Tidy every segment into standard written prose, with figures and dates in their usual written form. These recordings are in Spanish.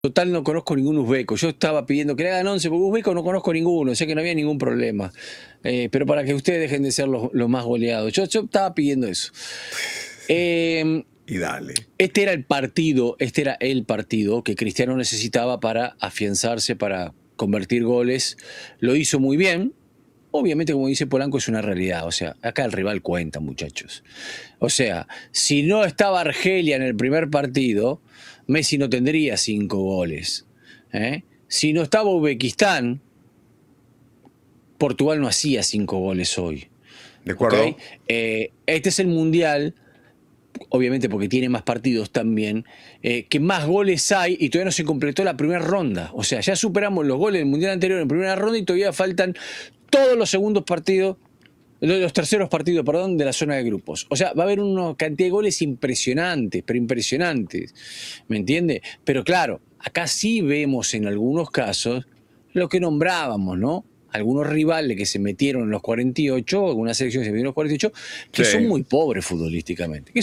Total, no conozco ningún uzbeco. Yo estaba pidiendo que le hagan 11, porque uzbeco no conozco ninguno, o sea que no había ningún problema. Pero para que ustedes dejen de ser los más goleados. Yo estaba pidiendo eso. Y dale. Este era el partido que Cristiano necesitaba para afianzarse, para convertir goles. Lo hizo muy bien. Obviamente, como dice Polanco, es una realidad. O sea, acá el rival cuenta, muchachos. O sea, si no estaba Argelia en el primer partido, Messi no tendría 5 goles. Si no estaba Uzbekistán, Portugal no hacía 5 goles hoy. ¿De acuerdo? ¿Okay? Este es el Mundial, obviamente porque tiene más partidos también, que más goles hay y todavía no se completó la primera ronda. O sea, ya superamos los goles del Mundial anterior en primera ronda y todavía faltan todos los segundos partidos, los terceros partidos, perdón, de la zona de grupos. O sea, va a haber una cantidad de goles impresionantes, pero impresionantes, ¿me entiende? Pero claro, acá sí vemos en algunos casos lo que nombrábamos, ¿no? Algunos rivales que se metieron en los 48, algunas selecciones se metieron en los 48, que son muy pobres futbolísticamente.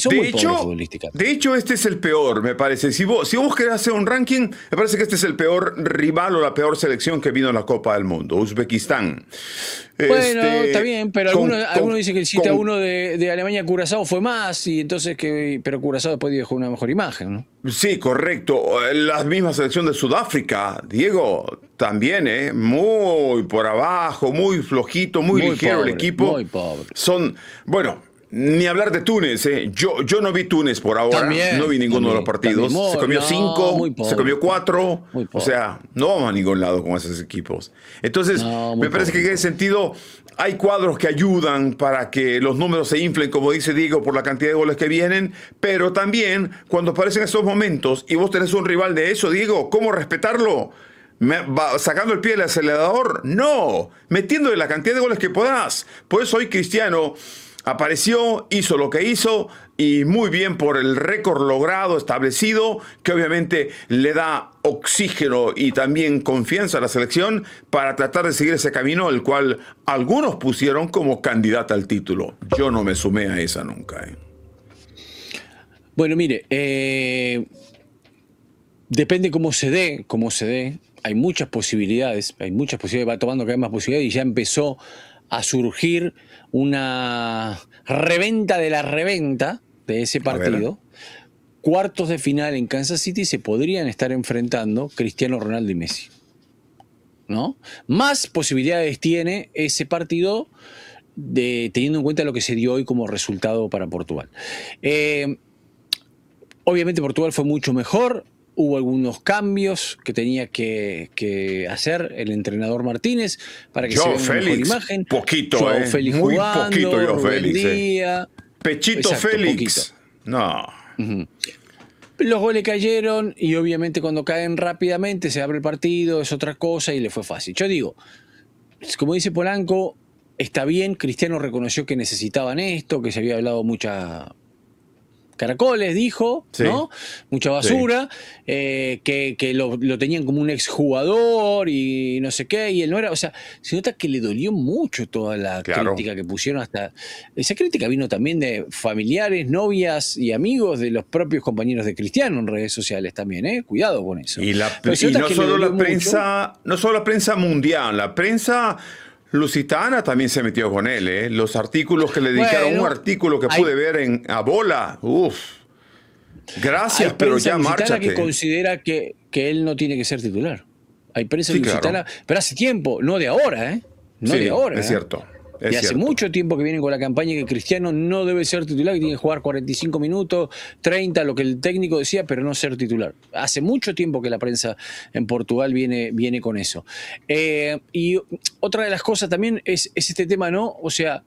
De hecho, este es el peor, me parece. Si vos querés hacer un ranking, me parece que este es el peor rival o la peor selección que vino a la Copa del Mundo, Uzbekistán. Bueno, está bien, pero algunos dicen que el 7-1 de Alemania-Curazao fue más, y entonces pero Curazao después dejó una mejor imagen, ¿no? Sí, correcto. La misma selección de Sudáfrica, Diego, también, muy por abajo, muy flojito, muy ligero el equipo. Muy pobre. Bueno, ni hablar de Túnez, Yo no vi Túnez por ahora, no vi ninguno de los partidos. Se comió 5, se comió 4. O sea, no vamos a ningún lado con esos equipos. Entonces, me parece que en ese sentido hay cuadros que ayudan para que los números se inflen, como dice Diego, por la cantidad de goles que vienen, pero también cuando aparecen esos momentos y vos tenés un rival de eso, Diego, ¿cómo respetarlo? ¿Sacando el pie del acelerador? No, metiéndole la cantidad de goles que podás. Por eso hoy Cristiano apareció, hizo lo que hizo y muy bien por el récord logrado, establecido, que obviamente le da oxígeno y también confianza a la selección para tratar de seguir ese camino, el cual algunos pusieron como candidata al título. Yo no me sumé a esa nunca. Bueno, mire, depende cómo se dé. Hay muchas posibilidades, va tomando cada vez más posibilidades y ya empezó a surgir una reventa de la reventa de ese partido. Cuartos de final en Kansas City se podrían estar enfrentando Cristiano Ronaldo y Messi, ¿no? Más posibilidades tiene ese partido teniendo en cuenta lo que se dio hoy como resultado para Portugal. Obviamente Portugal fue mucho mejor. Hubo algunos cambios que tenía que hacer el entrenador Martínez para que se vea una mejor imagen. Poquito, Joao Félix muy jugando, poquito Joao Félix. Díaz. Pechito exacto, Félix. Poquito. No. Los goles cayeron y obviamente cuando caen rápidamente se abre el partido, es otra cosa y le fue fácil. Yo digo, como dice Polanco, está bien, Cristiano reconoció que necesitaban esto, que se había hablado mucha caracoles, dijo, sí, ¿no? Mucha basura, sí, que lo tenían como un exjugador y no sé qué, y él no era, o sea, se nota que le dolió mucho toda la crítica que pusieron hasta... Esa crítica vino también de familiares, novias y amigos de los propios compañeros de Cristiano en redes sociales también, cuidado con eso. Y no solo la prensa, no solo la prensa mundial, la prensa lusitana también se metió con él, Los artículos que le dedicaron, un artículo que pude ver en A Bola, gracias, pero ya márchate. Que considera que él no tiene que ser titular. Hay prensa lusitana, pero hace tiempo, no de ahora, No de ahora. Es cierto. Y hace mucho tiempo que vienen con la campaña que Cristiano no debe ser titular, que tiene que jugar 45 minutos, 30, lo que el técnico decía, pero no ser titular. Hace mucho tiempo que la prensa en Portugal viene con eso. Y otra de las cosas también es este tema, ¿no? O sea,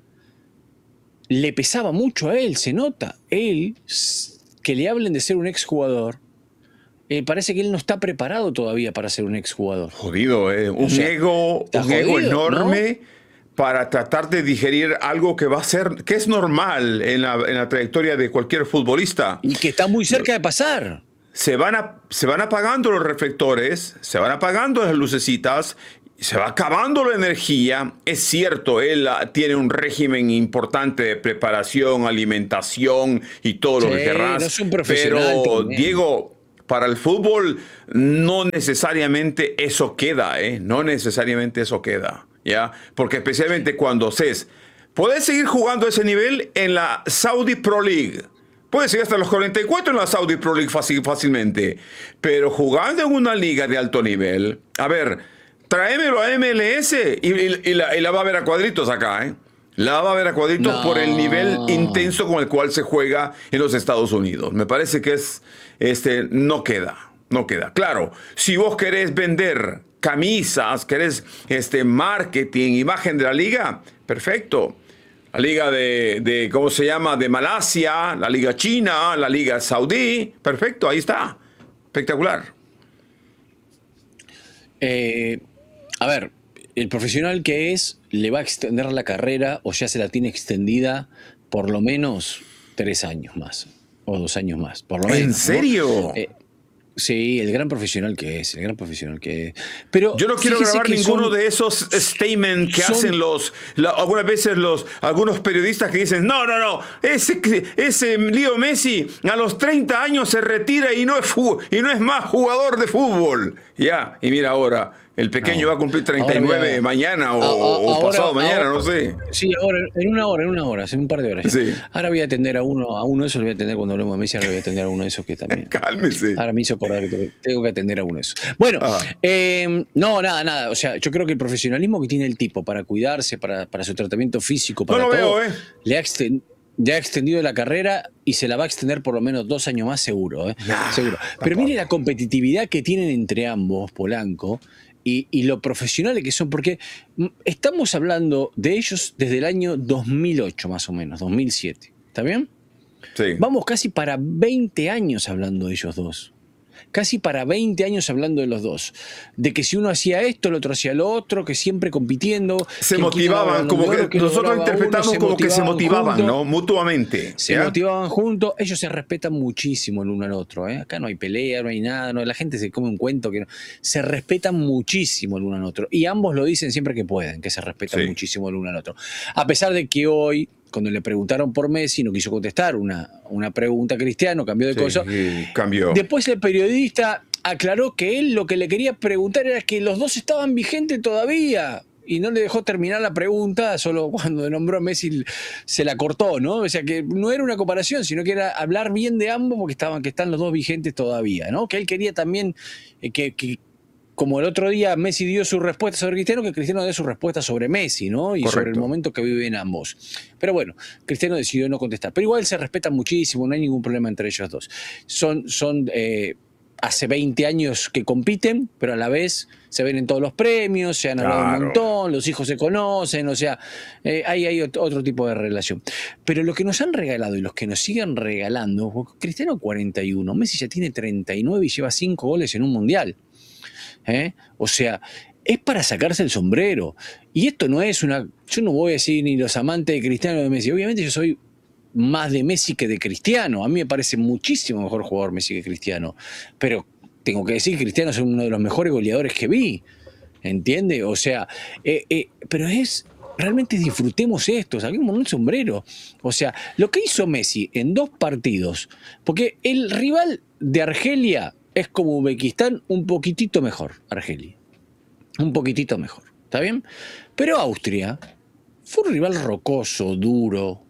le pesaba mucho a él, se nota. Él, que le hablen de ser un exjugador, parece que él no está preparado todavía para ser un exjugador. Jodido, un ego enorme, ¿no? Para tratar de digerir algo que va a ser, que es normal en la trayectoria de cualquier futbolista. Y que está muy cerca de pasar. Se van apagando los reflectores, se van apagando las lucecitas, se va acabando la energía. Es cierto, él tiene un régimen importante de preparación, alimentación y todo lo que querrás. No es un profesional, pero, Diego, para el fútbol no necesariamente eso queda, no necesariamente eso queda, ¿ya? Porque especialmente cuando puedes seguir jugando a ese nivel en la Saudi Pro League. Puedes llegar hasta los 44 en la Saudi Pro League fácilmente. Pero jugando en una liga de alto nivel, a ver, tráemelo a MLS y la va a ver a cuadritos acá, ¿eh? La va a ver a cuadritos por el nivel intenso con el cual se juega en los Estados Unidos. Me parece que no queda. Claro, si vos querés vender camisas, querés marketing, imagen de la liga, perfecto. La liga ¿cómo se llama? De Malasia, la liga china, la liga saudí. Perfecto, ahí está. Espectacular. A ver, el profesional que le va a extender la carrera o ya se la tiene extendida por lo menos 3 años más o 2 años más, por lo menos. ¿En serio? ¿No? Sí, el gran profesional que es. Pero yo no quiero grabar ninguno de esos statements que hacen algunas veces algunos periodistas que dicen, no, ese Leo Messi a los 30 años se retira y no es más jugador de fútbol. Ya, y mira ahora, el pequeño va a cumplir 39 mañana o pasado mañana, no sé. Sí, ahora, en una hora, hace un par de horas. Sí. Ahora voy a atender a uno de esos, lo voy a atender cuando hablemos de Messi, ahora voy a atender a uno de esos que también. Cálmese. Ahora me hizo acordar que tengo que atender a uno de esos. Bueno, no, nada. O sea, yo creo que el profesionalismo que tiene el tipo para cuidarse, para su tratamiento físico, para todo, ya ha extendido la carrera y se la va a extender por lo menos 2 años más seguro. Seguro. Pero mire la competitividad que tienen entre ambos, Polanco, y lo profesionales que son, porque estamos hablando de ellos desde el año 2008 más o menos, 2007. ¿Está bien? Sí. Vamos casi para 20 años hablando de ellos dos. Casi para 20 años hablando de los dos. De que si uno hacía esto, el otro hacía lo otro, que siempre compitiendo. Se motivaban, como que nosotros interpretamos como que se motivaban, juntos, ¿no? Mutuamente. Se motivaban juntos, ellos se respetan muchísimo el uno al otro. Acá no hay pelea, no hay nada, la gente se come un cuento que no. Se respetan muchísimo el uno al otro. Y ambos lo dicen siempre que pueden, que se respetan muchísimo el uno al otro. A pesar de que hoy, cuando le preguntaron por Messi, no quiso contestar una pregunta a Cristiano, cambió de cosa. Cambió. Después el periodista aclaró que él lo que le quería preguntar era que los dos estaban vigentes todavía. Y no le dejó terminar la pregunta, solo cuando nombró a Messi se la cortó, ¿no? O sea, que no era una comparación, sino que era hablar bien de ambos porque están los dos vigentes todavía, ¿no? Que él quería también como el otro día Messi dio su respuesta sobre Cristiano, que Cristiano dé su respuesta sobre Messi, ¿no? Y sobre el momento que viven ambos. Pero bueno, Cristiano decidió no contestar. Pero igual se respetan muchísimo, no hay ningún problema entre ellos dos. Son hace 20 años que compiten, pero a la vez se ven en todos los premios, se han hablado un montón, los hijos se conocen, o sea, hay otro tipo de relación. Pero lo que nos han regalado y los que nos siguen regalando, Cristiano 41, Messi ya tiene 39 y lleva 5 goles en un mundial. O sea, es para sacarse el sombrero. Y esto no es yo no voy a decir ni los amantes de Cristiano o de Messi. Obviamente yo soy más de Messi que de Cristiano. A mí me parece muchísimo mejor jugador Messi que Cristiano. Pero tengo que decir que Cristiano es uno de los mejores goleadores que vi. ¿Entiende? O sea, pero realmente disfrutemos esto, saquemos un sombrero. O sea, lo que hizo Messi en 2 partidos, porque el rival de Argelia es como Uzbekistán, un poquitito mejor, Argelia. Un poquitito mejor, ¿está bien? Pero Austria fue un rival rocoso, duro,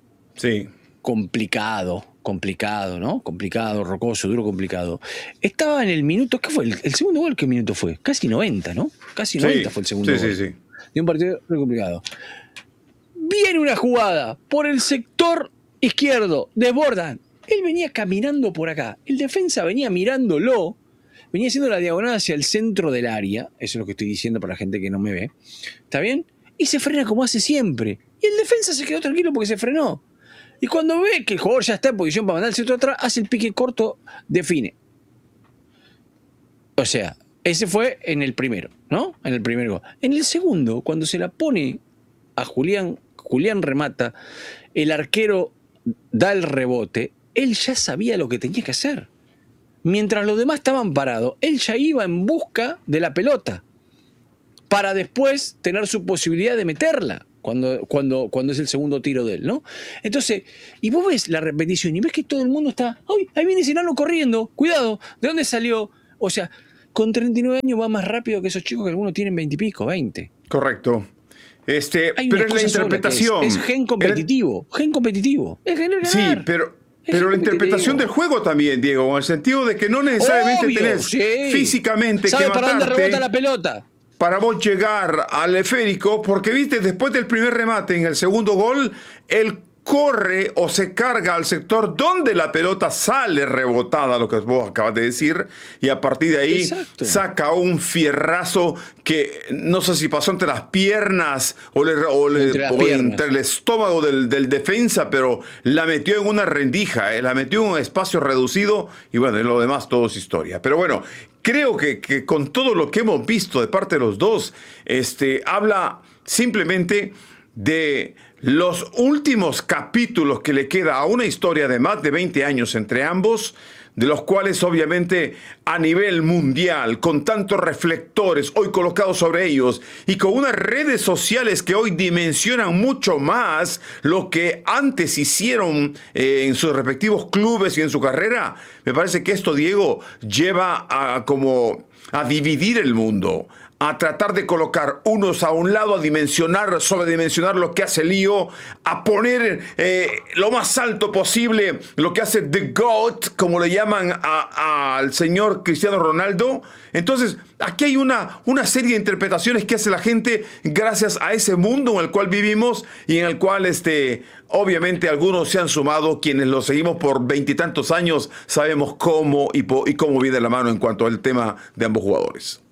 complicado, ¿no? Complicado, rocoso, duro, complicado. Estaba en el minuto, ¿qué fue? ¿El segundo gol qué minuto fue? Casi 90, ¿no? Casi 90 fue el segundo gol. Sí. De un partido muy complicado. Viene una jugada por el sector izquierdo, desbordan. Él venía caminando por acá. El defensa venía mirándolo. Venía haciendo la diagonal hacia el centro del área. Eso es lo que estoy diciendo para la gente que no me ve. ¿Está bien? Y se frena como hace siempre. Y el defensa se quedó tranquilo porque se frenó. Y cuando ve que el jugador ya está en posición para mandar el centro atrás, hace el pique corto, define. O sea, ese fue en el primero, ¿no? En el primer gol. En el segundo, cuando se la pone a Julián remata, el arquero da el rebote, él ya sabía lo que tenía que hacer. Mientras los demás estaban parados, él ya iba en busca de la pelota para después tener su posibilidad de meterla. cuando es el segundo tiro de él, ¿no? Entonces, y vos ves la repetición y ves que todo el mundo está, ¡ay! Ahí viene Cirano corriendo, cuidado, ¿de dónde salió? O sea, con 39 años va más rápido que esos chicos que algunos tienen 20 y pico, 20. Correcto. Pero es la interpretación. Es gen competitivo, Es gen sí, pero la interpretación del juego también, Diego, en el sentido de que no necesariamente tenés físicamente que matarte. ¿Para dónde rebota la pelota? Para vos llegar al esférico, porque viste, después del primer remate en el segundo gol, él corre o se carga al sector donde la pelota sale rebotada, lo que vos acabas de decir, y a partir de ahí saca un fierrazo que no sé si pasó entre las piernas o entre el estómago del defensa, pero la metió en una rendija, la metió en un espacio reducido y bueno, y lo demás todo es historia. Pero bueno, creo que con todo lo que hemos visto de parte de los dos, habla simplemente de los últimos capítulos que le queda a una historia de más de 20 años entre ambos, de los cuales obviamente a nivel mundial, con tantos reflectores hoy colocados sobre ellos y con unas redes sociales que hoy dimensionan mucho más lo que antes hicieron en sus respectivos clubes y en su carrera, me parece que esto, Diego, lleva a dividir el mundo, a tratar de colocar unos a un lado, a sobredimensionar lo que hace Lío, a poner lo más alto posible lo que hace The GOAT, como le llaman al señor Cristiano Ronaldo. Entonces, aquí hay una serie de interpretaciones que hace la gente gracias a ese mundo en el cual vivimos y en el cual obviamente algunos se han sumado, quienes lo seguimos por 20 y tantos años, sabemos cómo y cómo viene la mano en cuanto al tema de ambos jugadores.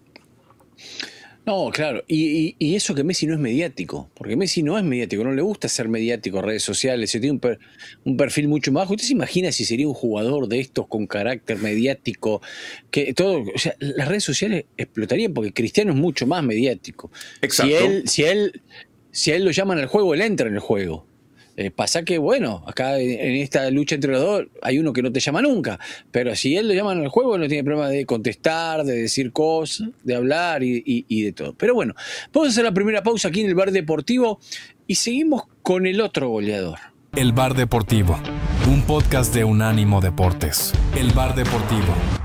No, claro, y eso que Messi no es mediático, porque Messi no es mediático, no le gusta ser mediático, redes sociales, tiene un perfil mucho más bajo. ¿Usted se imagina si sería un jugador de estos con carácter mediático? Que todo, o sea, las redes sociales explotarían porque Cristiano es mucho más mediático. Exacto. Si a él lo llaman al juego, él entra en el juego. Pasa que, bueno, acá en esta lucha entre los dos hay uno que no te llama nunca, pero si él lo llaman al juego, no tiene problema de contestar, de decir cosas, de hablar y de todo. Pero bueno, vamos a hacer la primera pausa aquí en el Bar Deportivo y seguimos con el otro goleador. El Bar Deportivo, un podcast de Unánimo Deportes. El Bar Deportivo.